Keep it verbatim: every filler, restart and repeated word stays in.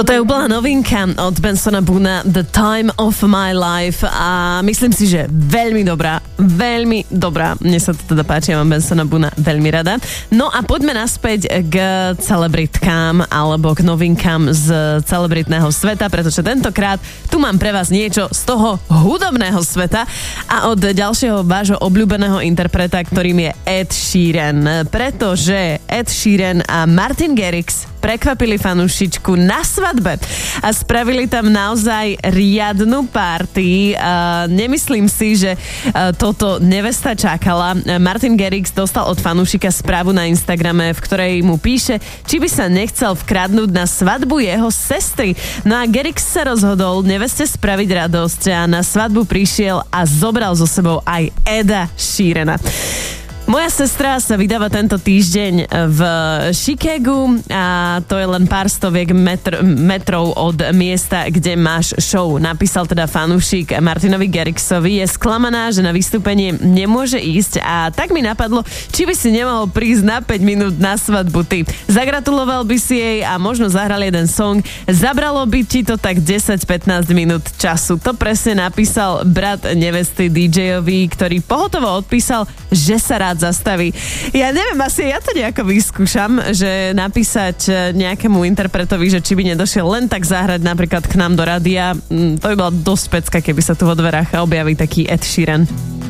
Toto je úplná novinka od Bensona Boona, The Time of My Life, a myslím si, že veľmi dobrá, veľmi dobrá. Mne sa to teda páči, ja mám Bensona Boona veľmi rada. No a poďme naspäť k celebritkám alebo k novinkám z celebritného sveta, pretože tentokrát tu mám pre vás niečo z toho hudobného sveta a od ďalšieho vášho obľúbeného interpreta, ktorým je Ed Sheeran. Pretože Ed Sheeran a Martin Garrix prekvapili fanúšičku na svadbe a spravili tam naozaj riadnu party. Uh, nemyslím si, že uh, toto nevesta čakala. Martin Garrix dostal od fanúšika správu na Instagrame, v ktorej mu píše, či by sa nechcel vkradnúť na svadbu jeho sestry. No a Garrix sa rozhodol neveste spraviť radosť a na svadbu prišiel a zobral so sebou aj Eda Sheerana. Moja sestra sa vydáva tento týždeň v Chicagu a to je len pár stoviek metr, metrov od miesta, kde máš show. Napísal teda fanúšik Martinovi Garrixovi, je sklamaná, že na vystúpenie nemôže ísť a tak mi napadlo, či by si nemohol prísť na päť minút na svadbu ty. Zagratuloval by si jej a možno zahral jeden song. Zabralo by ti to tak desať pätnásť minút času. To presne napísal brat nevesty dý džejovi, ktorý pohotovo odpísal, že sa rád zastaví. Ja neviem, asi ja to nejako vyskúšam, že napísať nejakému interpretovi, že či by nedošiel len tak zahrať napríklad k nám do rádia. To by bola dosť pecka, keby sa tu vo dverách objaví taký Ed Sheeran.